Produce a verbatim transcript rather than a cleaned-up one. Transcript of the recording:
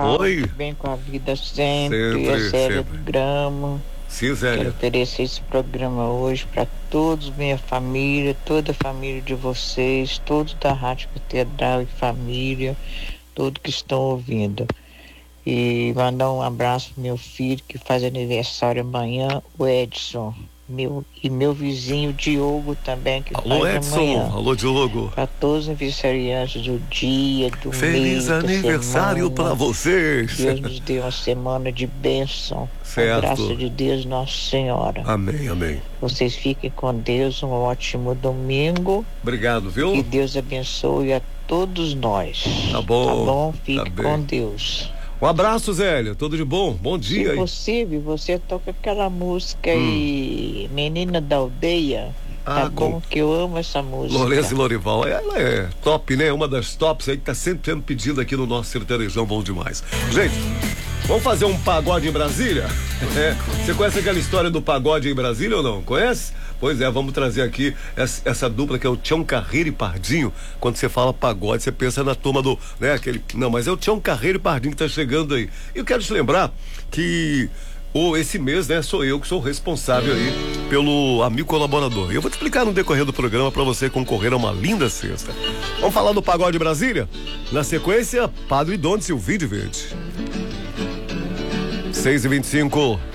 Oi. Bem com a vida sempre. Sempre, É Zélia sempre. do Gramo. Sim, Zélia. Quero oferecer esse programa hoje para todos, minha família, toda a família de vocês, todos da Rádio Catedral e família, todos que estão ouvindo. E mandar um abraço pro meu filho que faz aniversário amanhã, o Edson. Meu, e meu vizinho Diogo também, que Alô, faz Edson. amanhã. Alô, Diogo. Para todos os aniversariantes do dia, do Feliz mês, da aniversário semana. para vocês. Deus nos dê uma semana de bênção. Certo. A graça de Deus, Nossa Senhora. Amém, amém. Vocês fiquem com Deus, um ótimo domingo. Obrigado, viu? Que Deus abençoe a todos nós. Tá bom. Tá bom? Fique Tá com bem. Deus. Um abraço, Zélia. Tudo de bom? Bom dia Se aí. possível, você toca aquela música Hum. aí, Menina da Aldeia. Ah, Tá bom? Que eu amo essa música. Lourenço e Lorival, ela é top, né? Uma das tops aí que tá sempre sendo pedida aqui no nosso sertanejão, bom demais. Gente, vamos fazer um pagode em Brasília? É, você conhece aquela história do pagode em Brasília ou não? Conhece? Pois é, vamos trazer aqui essa, essa dupla que é o Tião Carreiro e Pardinho. Quando você fala pagode, você pensa na turma do, né, aquele, não, mas é o Tião Carreiro e Pardinho que tá chegando aí. E eu quero te lembrar que ou esse mês, né, sou eu que sou responsável aí pelo amigo colaborador. E eu vou te explicar no decorrer do programa para você concorrer a uma linda cesta. Vamos falar do Pagode Brasília? Na sequência, Padre Dom e o Vídeo Verde. seis e vinte e cinco.